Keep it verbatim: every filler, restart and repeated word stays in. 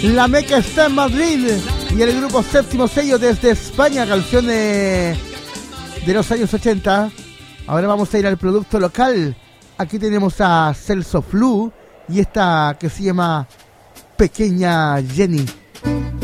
La Meca está en Madrid y el grupo Séptimo Sello desde España, canción de, de los años ochenta. Ahora vamos a ir al producto local. Aquí tenemos a Celso Flu y esta que se llama Pequeña Jenny.